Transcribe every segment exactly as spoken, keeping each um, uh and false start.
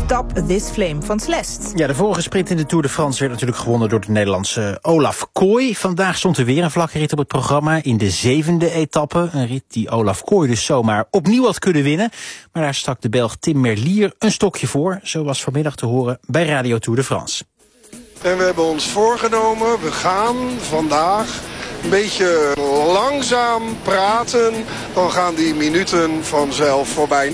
Stop This Flame van Celeste. Ja, de vorige sprint in de Tour de France werd natuurlijk gewonnen door de Nederlandse Olaf Kooi. Vandaag stond er weer een vlakke rit op het programma in de zevende etappe. Een rit die Olaf Kooi dus zomaar opnieuw had kunnen winnen. Maar daar stak de Belg Tim Merlier een stokje voor. Zo was vanmiddag te horen bij Radio Tour de France. En we hebben ons voorgenomen, we gaan vandaag een beetje langzaam praten. Dan gaan die minuten vanzelf voorbij.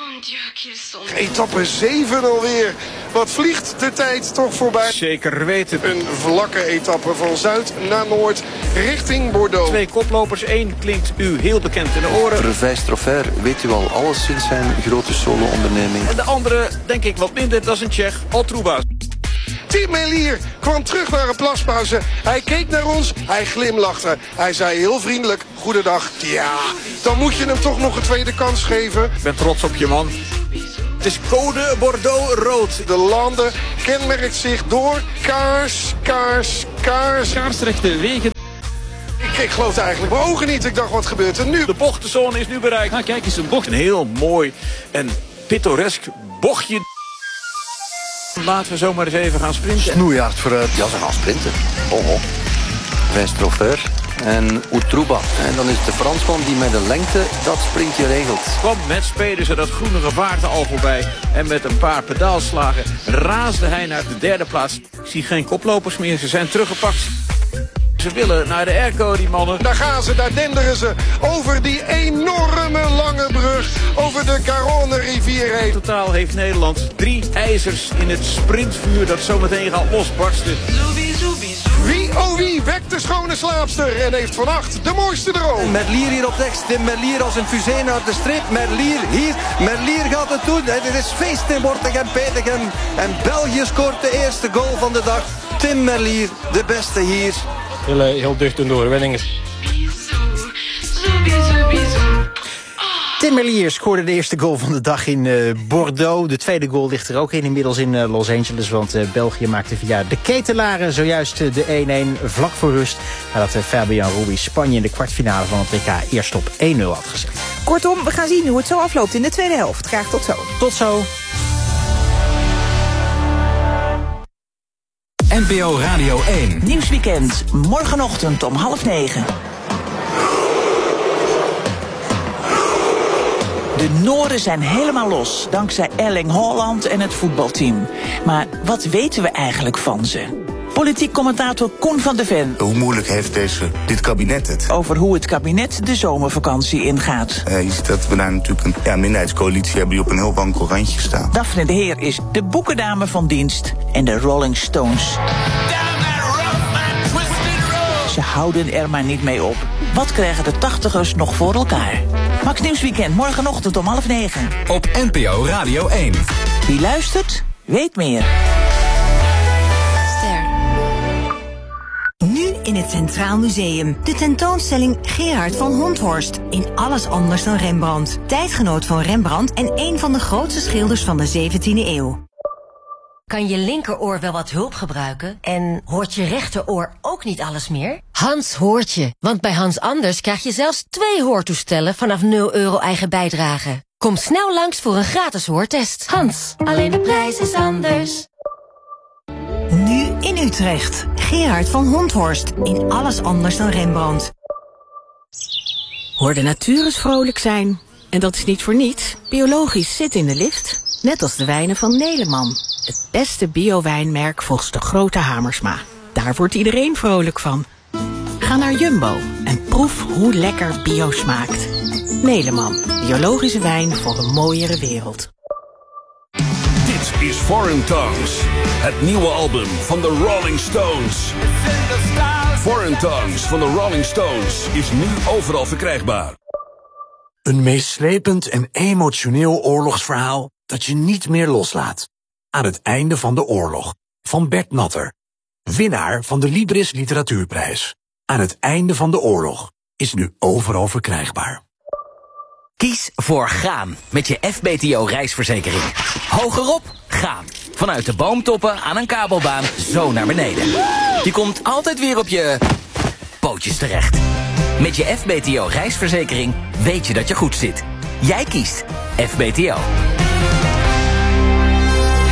Etappe zeven alweer. Wat vliegt de tijd toch voorbij? Zeker weten. Een vlakke etappe van zuid naar noord richting Bordeaux. Twee koplopers, één klinkt u heel bekend in de oren. Revijs Troffer weet u al alles sinds zijn grote solo-onderneming. En de andere, denk ik wat minder, dat is een Tsjech, Altruba. Tim Merlier kwam terug naar een plaspauze. Hij keek naar ons, hij glimlachte. Hij zei heel vriendelijk, goedendag. Ja, dan moet je hem toch nog een tweede kans geven. Ik ben trots op je man. Het is code Bordeaux rood. De landen kenmerkt zich door kaars, kaars, kaars. Kaarsrechte wegen. Ik, ik geloofde eigenlijk mijn ogen niet. Ik dacht, wat gebeurt er nu? De bochtenzone is nu bereikt. Nou, kijk eens, een bocht. Een heel mooi en pittoresk bochtje. Laten we zomaar eens even gaan sprinten. Snoeihard vooruit. Ja, ze gaan sprinten. Oh, oh. Revijs Troffer en Outruba. En dan is het de Fransman die met de lengte dat sprintje regelt. Kwam met spelen ze dat groene gevaarte al voorbij. En met een paar pedaalslagen raasde hij naar de derde plaats. Ik zie geen koplopers meer, ze zijn teruggepakt. Ze willen naar de airco, die mannen. Daar gaan ze, daar denderen ze. Over die enorme lange brug. Over de Garonne-rivier heen. Totaal heeft Nederland drie ijzers in het sprintvuur dat zometeen gaat losbarsten. Wie, oh wie, wekt de schone slaapster en heeft vannacht de mooiste droom. Merlier hier op tekst. Tim Merlier als een fusee naar de streep. Merlier hier. Merlier gaat het doen. Het is feest in Wortegem-Petegem. En België scoort de eerste goal van de dag. Tim Merlier, de beste hier. Heel, heel dicht een doorwinning. Tim Merlier scoorde de eerste goal van de dag in uh, Bordeaux. De tweede goal ligt er ook in, inmiddels in uh, Los Angeles. Want uh, België maakte via de ketelaren zojuist uh, de één-één vlak voor rust. Nadat uh, Fabian Ruiz Spanje in de kwartfinale van het W K eerst op één nul had gezet. Kortom, we gaan zien hoe het zo afloopt in de tweede helft. Graag tot zo. Tot zo. N P O Radio één. Nieuwsweekend, morgenochtend om half negen. De Noorden zijn helemaal los, dankzij Erling Haaland en het voetbalteam. Maar wat weten we eigenlijk van ze? Politiek commentator Koen van de Ven. Hoe moeilijk heeft deze, dit kabinet het? Over hoe het kabinet de zomervakantie ingaat. Uh, je ziet dat we daar natuurlijk een ja, minderheidscoalitie hebben die op een heel wankel randje staan. Daphne de Heer is de boekendame van dienst en de Rolling Stones. Ze houden er maar niet mee op. Wat krijgen de tachtigers nog voor elkaar? Max Nieuwsweekend, morgenochtend om half negen. Op N P O Radio één. Wie luistert, weet meer. Nu in het Centraal Museum. De tentoonstelling Gerard van Honthorst. In alles anders dan Rembrandt. Tijdgenoot van Rembrandt en een van de grootste schilders van de zeventiende eeuw. Kan je linkeroor wel wat hulp gebruiken? En hoort je rechteroor ook niet alles meer? Hans hoort je, want bij Hans Anders krijg je zelfs twee hoortoestellen vanaf nul euro eigen bijdrage. Kom snel langs voor een gratis hoortest. Hans, alleen de prijs is anders. Nu in Utrecht. Gerard van Honthorst. In alles anders dan Rembrandt. Hoor de natuur eens vrolijk zijn. En dat is niet voor niets. Biologisch zit in de lift. Net als de wijnen van Neleman. Het beste bio-wijnmerk volgens de grote Hamersma. Daar wordt iedereen vrolijk van. Ga naar Jumbo en proef hoe lekker bio smaakt. Neleman. Biologische wijn voor een mooiere wereld. Dit is Foreign Tongues, het nieuwe album van de Rolling Stones. Foreign Tongues van de Rolling Stones is nu overal verkrijgbaar. Een meeslepend en emotioneel oorlogsverhaal dat je niet meer loslaat. Aan het einde van de oorlog, van Bert Natter. Winnaar van de Libris Literatuurprijs. Aan het einde van de oorlog is nu overal verkrijgbaar. Kies voor gaan met je F B T O reisverzekering. Hogerop, gaan. Vanuit de boomtoppen aan een kabelbaan zo naar beneden. Je komt altijd weer op je pootjes terecht. Met je F B T O reisverzekering weet je dat je goed zit. Jij kiest F B T O.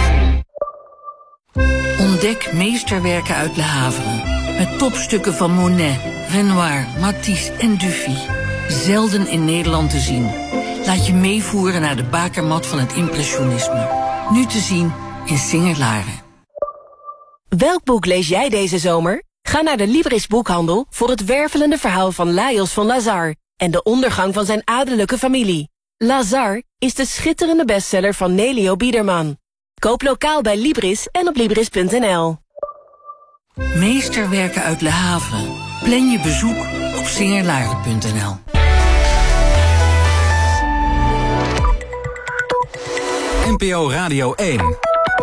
Ontdek meesterwerken uit Le Havre. Met topstukken van Monet, Renoir, Matisse en Dufy. Zelden in Nederland te zien. Laat je meevoeren naar de bakermat van het impressionisme. Nu te zien in Singer-Laren. Welk boek lees jij deze zomer? Ga naar de Libris boekhandel voor het wervelende verhaal van Lajos van Lazar en de ondergang van zijn adellijke familie. Lazar is de schitterende bestseller van Nelio Biederman. Koop lokaal bij Libris en op libris punt n l. Meesterwerken uit Le Havre. Plan je bezoek op singerlaren punt n l. N P O Radio één.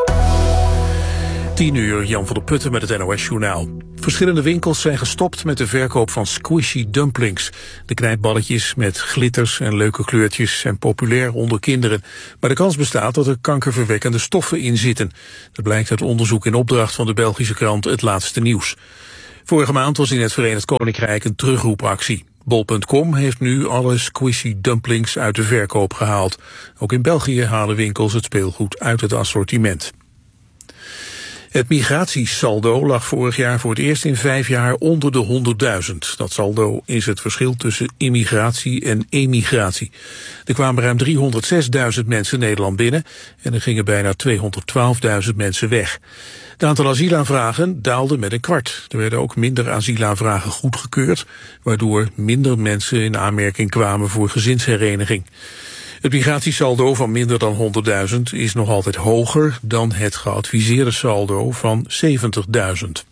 tien uur, Jan van der Putten met het N O S-journaal. Verschillende winkels zijn gestopt met de verkoop van squishy dumplings. De knijpballetjes met glitters en leuke kleurtjes zijn populair onder kinderen. Maar de kans bestaat dat er kankerverwekkende stoffen in zitten. Dat blijkt uit onderzoek in opdracht van de Belgische krant Het Laatste Nieuws. Vorige maand was in het Verenigd Koninkrijk een terugroepactie. Bol punt com heeft nu alle squishy dumplings uit de verkoop gehaald. Ook in België halen winkels het speelgoed uit het assortiment. Het migratiesaldo lag vorig jaar voor het eerst in vijf jaar onder de honderdduizend. Dat saldo is het verschil tussen immigratie en emigratie. Er kwamen ruim driehonderdzesduizend mensen Nederland binnen en er gingen bijna tweehonderdtwaalfduizend mensen weg. Het aantal asielaanvragen daalde met een kwart. Er werden ook minder asielaanvragen goedgekeurd, waardoor minder mensen in aanmerking kwamen voor gezinshereniging. Het migratiesaldo van minder dan honderdduizend is nog altijd hoger dan het geadviseerde saldo van zeventigduizend.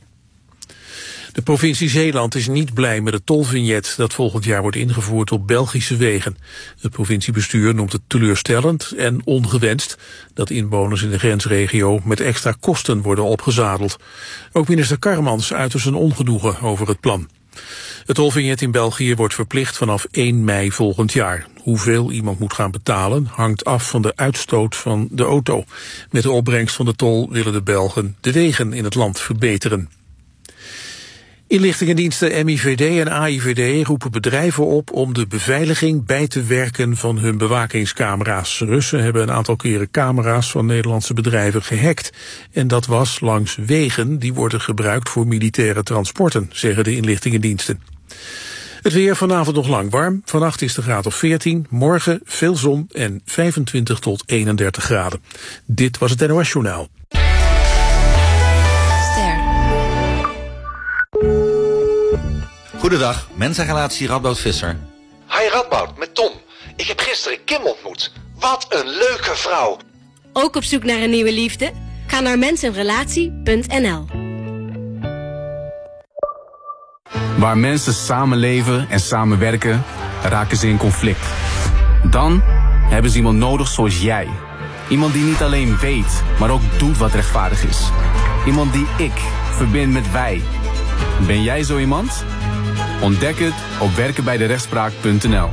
De provincie Zeeland is niet blij met het tolvignet dat volgend jaar wordt ingevoerd op Belgische wegen. Het provinciebestuur noemt het teleurstellend en ongewenst dat inwoners in de grensregio met extra kosten worden opgezadeld. Ook minister Karmans uitte zijn ongenoegen over het plan. Het tolvignet in België wordt verplicht vanaf één mei volgend jaar. Hoeveel iemand moet gaan betalen hangt af van de uitstoot van de auto. Met de opbrengst van de tol willen de Belgen de wegen in het land verbeteren. Inlichtingendiensten M I V D en A I V D roepen bedrijven op om de beveiliging bij te werken van hun bewakingscamera's. Russen hebben een aantal keren camera's van Nederlandse bedrijven gehackt. En dat was langs wegen die worden gebruikt voor militaire transporten, zeggen de inlichtingendiensten. Het weer vanavond nog lang warm. Vannacht is de graad of veertien. Morgen veel zon en vijfentwintig tot eenendertig graden. Dit was het N O S-journaal. Goedendag, mensenrelatie Radboud Visser. Hi Radboud, met Tom. Ik heb gisteren Kim ontmoet. Wat een leuke vrouw. Ook op zoek naar een nieuwe liefde? Ga naar mensenrelatie punt n l. Waar mensen samenleven en samenwerken, raken ze in conflict. Dan hebben ze iemand nodig zoals jij. Iemand die niet alleen weet, maar ook doet wat rechtvaardig is. Iemand die ik verbind met wij. Ben jij zo iemand? Ontdek het op werken bij de rechtspraak punt n l.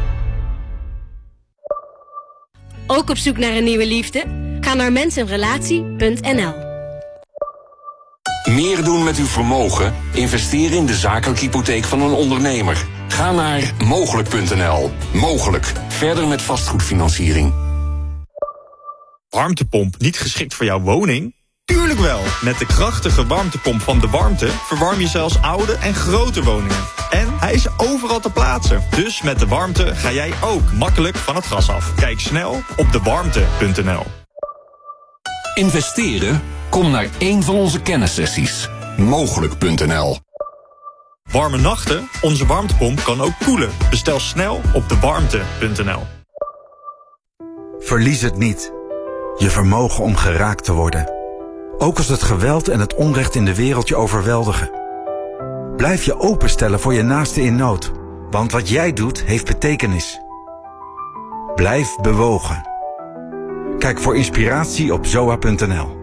Ook op zoek naar een nieuwe liefde? Ga naar mensenrelatie punt n l. Meer doen met uw vermogen? Investeer in de zakelijke hypotheek van een ondernemer. Ga naar mogelijk punt n l. Mogelijk. Verder met vastgoedfinanciering. Warmtepomp niet geschikt voor jouw woning? Tuurlijk wel! Met de krachtige warmtepomp van De Warmte verwarm je zelfs oude en grote woningen. En hij is overal te plaatsen. Dus met De Warmte ga jij ook makkelijk van het gas af. Kijk snel op de warmte punt n l. Investeren? Kom naar één van onze kennissessies. mogelijk punt n l. Warme nachten? Onze warmtepomp kan ook koelen. Bestel snel op de warmte punt n l. Verlies het niet. Je vermogen om geraakt te worden. Ook als het geweld en het onrecht in de wereld je overweldigen. Blijf je openstellen voor je naaste in nood. Want wat jij doet, heeft betekenis. Blijf bewogen. Kijk voor inspiratie op zoa punt n l.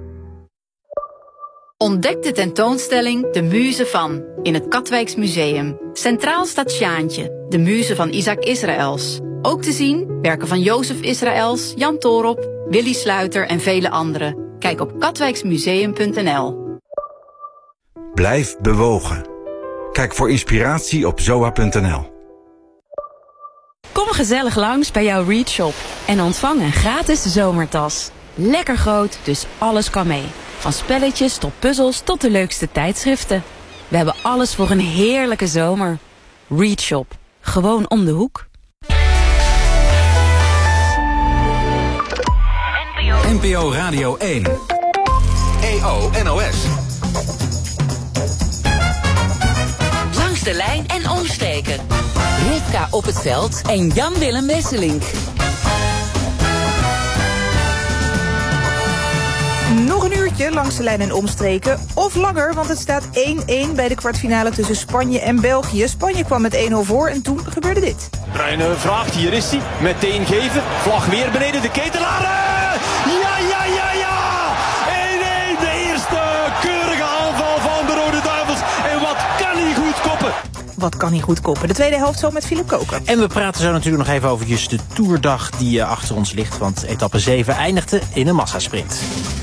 Ontdek de tentoonstelling De Muze van in het Katwijks Museum. Centraal staat Sjaantje, de muze van Isaac Israëls. Ook te zien werken van Jozef Israëls, Jan Toorop, Willy Sluiter en vele anderen. Kijk op katwijksmuseum punt n l. Blijf bewogen. Kijk voor inspiratie op zoa punt n l. Kom gezellig langs bij jouw Read Shop en ontvang een gratis zomertas. Lekker groot, dus alles kan mee. Van spelletjes tot puzzels tot de leukste tijdschriften. We hebben alles voor een heerlijke zomer. Readshop. Gewoon om de hoek. N P O Radio één. E O N O S. Langs de lijn en omstreken. Rivka op het veld en Jan-Willem Wesselink. Nog een uurtje langs de lijn en omstreken. Of langer, want het staat één-één bij de kwartfinale tussen Spanje en België. Spanje kwam met één nul voor en toen gebeurde dit. Bruyne vraagt, hier is hij. Meteen geven. Vlag weer beneden, de Ketelaren! Ja, ja, ja, ja! één-één, de eerste keurige aanval van de Rode Duivels. En wat kan hij goed koppen? Wat kan hij goed koppen? De tweede helft zo met Philip Koker. En we praten zo natuurlijk nog even over de toerdag die uh, achter ons ligt. Want etappe zeven eindigde in een massasprint.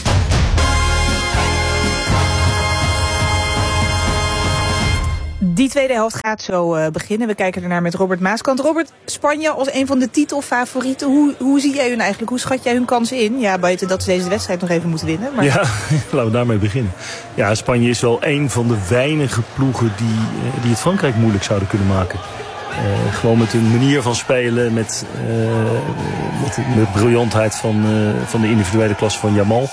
Die tweede helft gaat zo uh, beginnen. We kijken ernaar met Robert Maaskant. Robert, Spanje als een van de titelfavorieten. Hoe, hoe zie jij hun eigenlijk? Hoe schat jij hun kansen in? Ja, buiten dat ze deze wedstrijd nog even moeten winnen. Maar... Ja, laten we daarmee beginnen. Ja, Spanje is wel een van de weinige ploegen die, uh, die het Frankrijk moeilijk zouden kunnen maken. Uh, gewoon met hun manier van spelen, met, uh, met de briljantheid van, uh, van de individuele klasse van Yamal.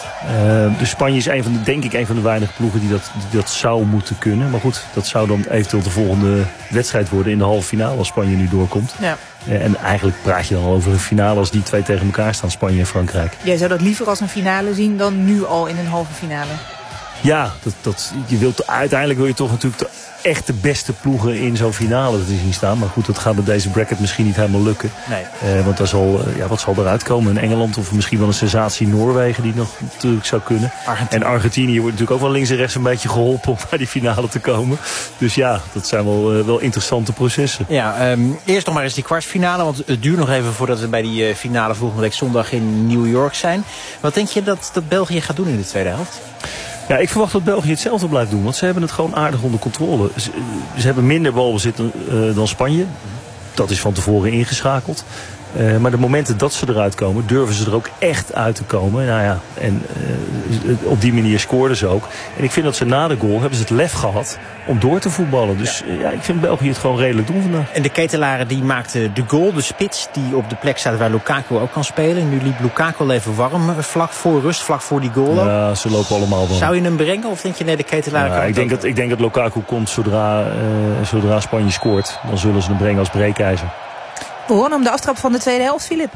Uh, dus Spanje is een van de, denk ik een van de weinige ploegen die dat, die dat zou moeten kunnen. Maar goed, dat zou dan eventueel de volgende wedstrijd worden in de halve finale als Spanje nu doorkomt. Ja. Uh, en eigenlijk praat je dan al over een finale als die twee tegen elkaar staan, Spanje en Frankrijk. Jij zou dat liever als een finale zien dan nu al in een halve finale? Ja, dat, dat, je wilt, uiteindelijk wil je toch natuurlijk de echt de beste ploegen in zo'n finale te zien staan. Maar goed, dat gaat met deze bracket misschien niet helemaal lukken. Nee. Uh, want daar zal, uh, ja, wat zal eruit komen? In Engeland of misschien wel een sensatie Noorwegen die nog natuurlijk zou kunnen. Argentinië. En Argentinië wordt natuurlijk ook wel links en rechts een beetje geholpen om bij die finale te komen. Dus ja, dat zijn wel, uh, wel interessante processen. Ja, um, eerst nog maar eens die kwartfinale. Want het duurt nog even voordat we bij die uh, finale volgende week zondag in New York zijn. Wat denk je dat, dat België gaat doen in de tweede helft? Ja, ik verwacht dat België hetzelfde blijft doen. Want ze hebben het gewoon aardig onder controle. Ze, ze hebben minder balbezit uh, dan Spanje. Dat is van tevoren ingeschakeld. Uh, maar de momenten dat ze eruit komen, durven ze er ook echt uit te komen. Nou ja, en uh, op die manier scoorden ze ook. En ik vind dat ze na de goal hebben ze het lef gehad om door te voetballen. Dus ja, ja ik vind België het gewoon redelijk doen vandaag. En de Ketelaren die maakte de goal, de spits die op de plek staat waar Lukaku ook kan spelen. Nu liep Lukaku al even warm, vlak voor rust, vlak voor die goal. Ja, ze lopen allemaal wel. Zou je hem brengen of denk je nee, de Ketelaren... Ja, ik, denk dat, ik denk dat Lukaku komt zodra, uh, zodra Spanje scoort. Dan zullen ze hem brengen als breekijzer. We horen om de aftrap van de tweede helft, Filip.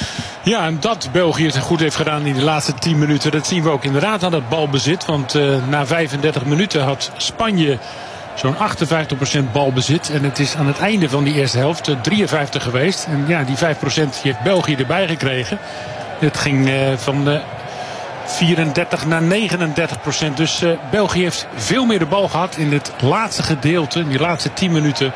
Ja, en dat België het goed heeft gedaan in de laatste tien minuten. Dat zien we ook inderdaad aan dat balbezit. Want uh, na vijfendertig minuten had Spanje zo'n achtenvijftig procent balbezit. En het is aan het einde van die eerste helft uh, drieënvijftig geweest. En ja, die vijf procent heeft België erbij gekregen. Het ging uh, van uh, vierendertig naar negenendertig procent. Dus uh, België heeft veel meer de bal gehad in het laatste gedeelte. In die laatste tien minuten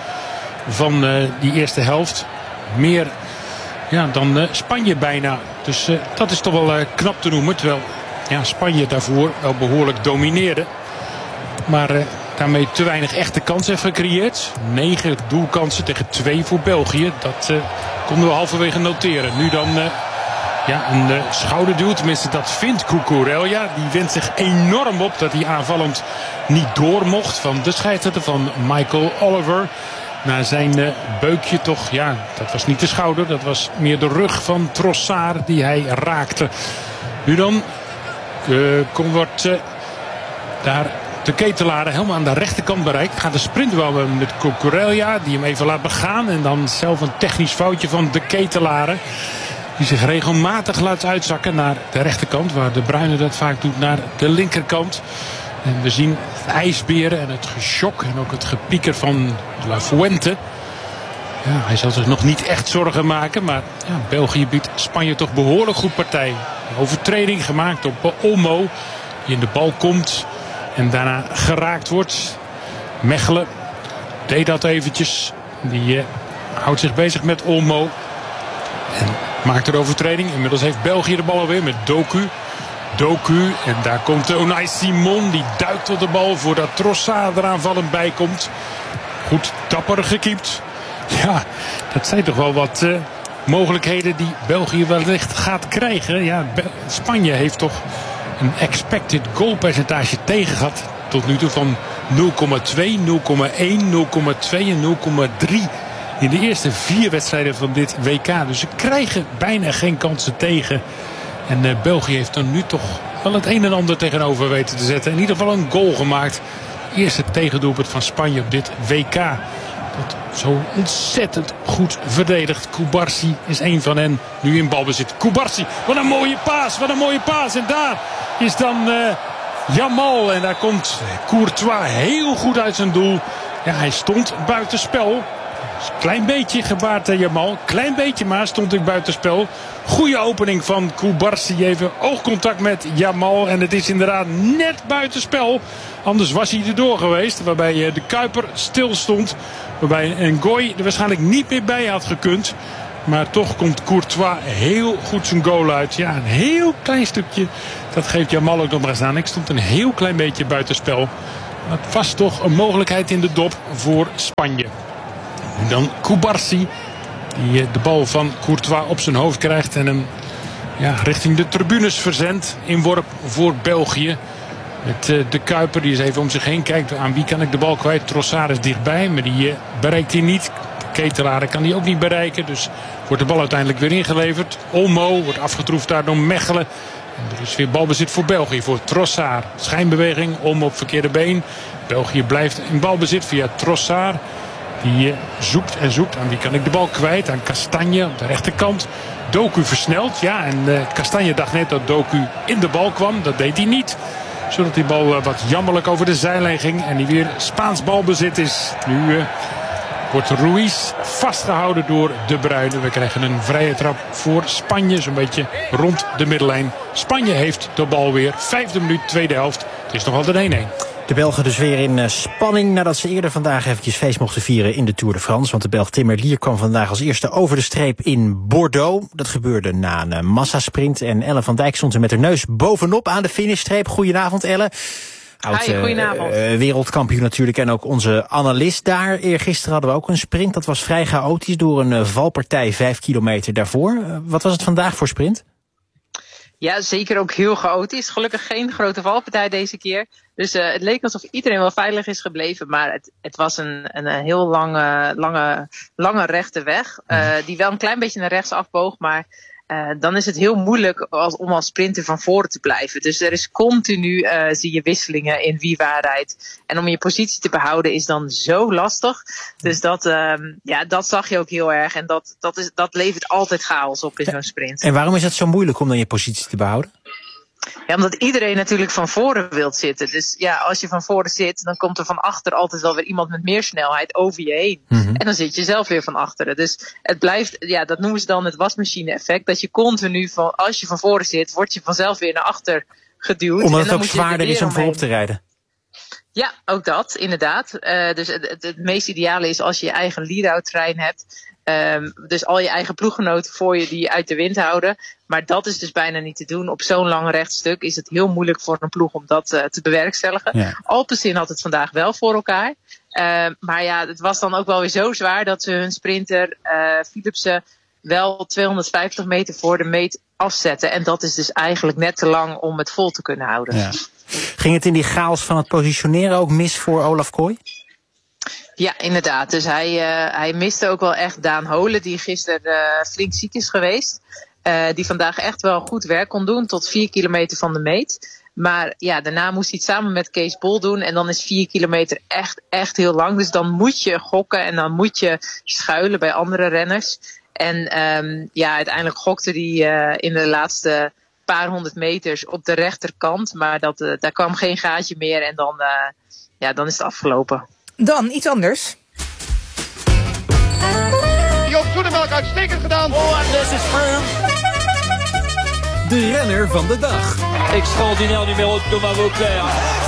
van uh, die eerste helft. Meer ja, dan uh, Spanje bijna. Dus uh, dat is toch wel uh, knap te noemen. Terwijl ja, Spanje daarvoor wel behoorlijk domineerde. Maar uh, daarmee te weinig echte kansen heeft gecreëerd. Negen doelkansen tegen twee voor België. Dat uh, konden we halverwege noteren. Nu dan uh, ja, een uh, schouderduw. Tenminste, dat vindt Cucurella. Die wint zich enorm op dat hij aanvallend niet door mocht. Van de scheidsrechter van Michael Oliver. Na zijn uh, beukje toch, ja, dat was niet de schouder. Dat was meer de rug van Trossard die hij raakte. Nu dan uh, komt wordt uh, daar de Ketelaren helemaal aan de rechterkant bereikt. Gaat de sprint wel met Cucurella die hem even laat begaan. En dan zelf een technisch foutje van de Ketelaren. Die zich regelmatig laat uitzakken naar de rechterkant. Waar de Bruyne dat vaak doet naar de linkerkant. En we zien het ijsberen en het geschok en ook het gepieker van La Fuente. Ja, hij zal zich nog niet echt zorgen maken. Maar ja, België biedt Spanje toch behoorlijk goed partij. Een overtreding gemaakt op Olmo. Die in de bal komt en daarna geraakt wordt. Mechelen deed dat eventjes. Die uh, houdt zich bezig met Olmo. En maakt een overtreding. Inmiddels heeft België de bal alweer met Doku. Doku. En daar komt Unai Simon. Die duikt tot de bal voordat Trossard er aanvallend bij komt. Goed dapper gekiept. Ja, dat zijn toch wel wat uh, mogelijkheden die België wellicht gaat krijgen. Ja, Be- Spanje heeft toch een expected goal percentage tegen gehad. Tot nu toe van nul komma twee, nul komma één, nul komma twee en nul komma drie. In de eerste vier wedstrijden van dit W K. Dus ze krijgen bijna geen kansen tegen. En uh, België heeft dan nu toch wel het een en ander tegenover weten te zetten. In ieder geval een goal gemaakt. Eerste tegendoelpunt van Spanje op dit W K. Dat zo ontzettend goed verdedigt. Cubarsí is een van hen. Nu in balbezit. Cubarsí, wat een mooie paas. Wat een mooie paas. En daar is dan uh, Yamal. En daar komt Courtois heel goed uit zijn doel. Ja, hij stond buitenspel. Klein beetje gebaard Yamal. Klein beetje maar stond ik buitenspel. Goede opening van Cubarsí. Even oogcontact met Yamal. En het is inderdaad net buitenspel. Anders was hij erdoor geweest. Waarbij de Kuiper stil stond. Waarbij Ngoy er waarschijnlijk niet meer bij had gekund. Maar toch komt Courtois heel goed zijn goal uit. Ja, een heel klein stukje. Dat geeft Yamal ook nog maar eens aan. Ik stond een heel klein beetje buitenspel. Maar het was toch een mogelijkheid in de dop voor Spanje. En dan Cubarsí. Die de bal van Courtois op zijn hoofd krijgt. En hem ja, richting de tribunes verzendt. Inworp voor België. Met uh, de Kuiper die eens even om zich heen kijkt. Aan wie kan ik de bal kwijt? Trossard is dichtbij. Maar die uh, bereikt hij niet. Ketelaar kan hij ook niet bereiken. Dus wordt de bal uiteindelijk weer ingeleverd. Olmo wordt afgetroefd daar door Mechelen. En er is weer balbezit voor België. Voor Trossard. Schijnbeweging. Olmo op verkeerde been. België blijft in balbezit via Trossard. Die zoekt en zoekt. Aan wie kan ik de bal kwijt? Aan Castagne op de rechterkant. Doku versnelt. Ja, en uh, Castagne dacht net dat Doku in de bal kwam. Dat deed hij niet. Zodat die bal uh, wat jammerlijk over de zijlijn ging. En die weer Spaans balbezit is. Nu uh, wordt Ruiz vastgehouden door De Bruyne. We krijgen een vrije trap voor Spanje. Zo'n beetje rond de middellijn. Spanje heeft de bal weer. Vijfde minuut, tweede helft. Het is nog altijd één-één. De Belgen dus weer in uh, spanning nadat ze eerder vandaag eventjes feest mochten vieren in de Tour de France. Want de Belg Tim Merlier kwam vandaag als eerste over de streep in Bordeaux. Dat gebeurde na een uh, massasprint. En Ellen van Dijk stond er met haar neus bovenop aan de finishstreep. Goedenavond, Ellen. Oud, Hi, goedenavond. Uh, wereldkampioen natuurlijk en ook onze analist daar. Eergisteren hadden we ook een sprint. Dat was vrij chaotisch door een uh, valpartij vijf kilometer daarvoor. Uh, wat was het vandaag voor sprint? Ja, zeker ook heel chaotisch. Gelukkig geen grote valpartij deze keer. Dus uh, het leek alsof iedereen wel veilig is gebleven. Maar het, het was een, een, een heel lange, lange, lange rechte weg. Uh, die wel een klein beetje naar rechts afboog. Maar uh, dan is het heel moeilijk als, om als sprinter van voren te blijven. Dus er is continu, uh, zie je wisselingen in wie waar rijdt. En om je positie te behouden is dan zo lastig. Dus dat, uh, ja, dat zag je ook heel erg. En dat, dat, is, dat levert altijd chaos op in zo'n sprint. En waarom is het zo moeilijk om dan je positie te behouden? Ja, omdat iedereen natuurlijk van voren wilt zitten. Dus ja, als je van voren zit, dan komt er van achter altijd wel weer iemand met meer snelheid over je heen. Mm-hmm. En dan zit je zelf weer van achteren. Dus het blijft, ja, dat noemen ze dan het wasmachine-effect. Dat je continu, van, als je van voren zit, word je vanzelf weer naar achter geduwd. Omdat en dan het ook zwaarder is om voorop te rijden. Ja, ook dat, inderdaad. Uh, dus het, het, het meest ideale is als je je eigen lead-out trein hebt. Um, dus al je eigen ploeggenoten voor je die uit de wind houden. Maar dat is dus bijna niet te doen. Op zo'n lang rechtstuk is het heel moeilijk voor een ploeg om dat uh, te bewerkstelligen. Ja. Alpecin had het vandaag wel voor elkaar. Uh, maar ja, het was dan ook wel weer zo zwaar dat ze hun sprinter uh, Philipsen wel tweehonderdvijftig meter voor de meet afzetten. En dat is dus eigenlijk net te lang om het vol te kunnen houden. Ja. Ging het in die chaos van het positioneren ook mis voor Olaf Kooi? Ja, inderdaad. Dus hij, uh, hij miste ook wel echt Daan Holen, die gisteren uh, flink ziek is geweest. Uh, die vandaag echt wel goed werk kon doen, tot vier kilometer van de meet. Maar ja, daarna moest hij het samen met Kees Bol doen. En dan is vier kilometer echt, echt heel lang. Dus dan moet je gokken en dan moet je schuilen bij andere renners. En um, ja, uiteindelijk gokte hij uh, in de laatste paar honderd meters op de rechterkant. Maar dat, uh, daar kwam geen gaatje meer en dan, uh, ja, dan is het afgelopen. Dan iets anders. Joop Zoetemelk uitstekend gedaan. Oh, en this is Froome. De renner van de dag. Extraordinaire numero Thomas Vauclair.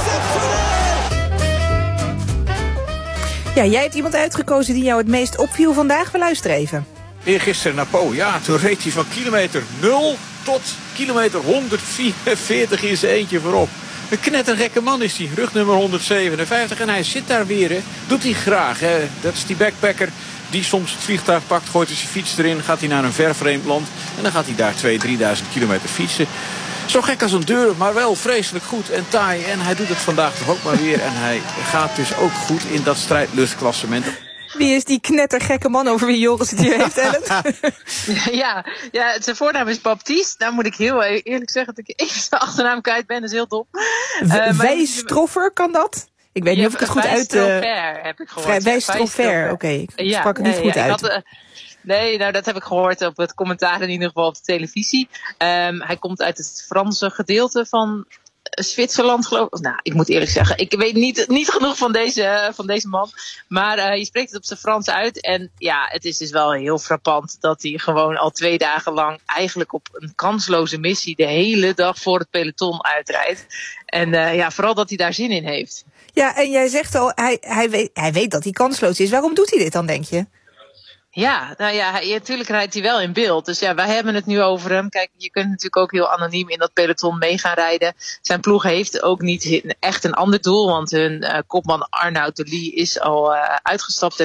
Ja, jij hebt iemand uitgekozen die jou het meest opviel vandaag. We luisteren even. Eergisteren naar Po, ja, toen reed hij van kilometer nul tot kilometer honderdvierenveertig in zijn eentje voorop. Een knettergekke man is hij, rugnummer honderdzevenenvijftig. En hij zit daar weer, hè. Doet hij graag, hè. Dat is die backpacker die soms het vliegtuig pakt, gooit er zijn fiets erin, gaat hij naar een ver vreemd land en dan gaat hij daar tweeduizend, drieduizend kilometer fietsen. Zo gek als een deur, maar wel vreselijk goed en taai. En hij doet het vandaag toch ook maar weer. En hij gaat dus ook goed in dat strijdlustklassement. Wie is die knettergekke man over wie Joris het hier heeft, Ellen? ja, ja, zijn voornaam is Baptiste. Nou moet ik heel eerlijk zeggen dat ik even de achternaam kwijt ben. Dat is heel dom. Uh, Wijstroffer, kan dat? Ik weet ja, niet of ik het goed uit... Uh, heb ik gehoord. Wijstroffer, oké. Okay. Ik ja, sprak het niet nee, goed ja, uit. Ik had, uh, nee, nou dat heb ik gehoord op het commentaar in ieder geval op de televisie. Um, hij komt uit het Franse gedeelte van Zwitserland, geloof ik. Nou, ik moet eerlijk zeggen, ik weet niet, niet genoeg van deze, van deze man. Maar uh, je spreekt het op zijn Frans uit. En ja, het is dus wel heel frappant dat hij gewoon al twee dagen lang eigenlijk op een kansloze missie de hele dag voor het peloton uitrijdt. En uh, ja, vooral dat hij daar zin in heeft. Ja, en jij zegt al, hij, hij, weet, hij weet dat hij kansloos is. Waarom doet hij dit dan, denk je? Ja, nou ja, hij, natuurlijk rijdt hij wel in beeld. Dus ja, wij hebben het nu over hem. Kijk, je kunt natuurlijk ook heel anoniem in dat peloton mee gaan rijden. Zijn ploeg heeft ook niet echt een ander doel. Want hun uh, kopman Arnaud de Lie is al uh, uitgestapt.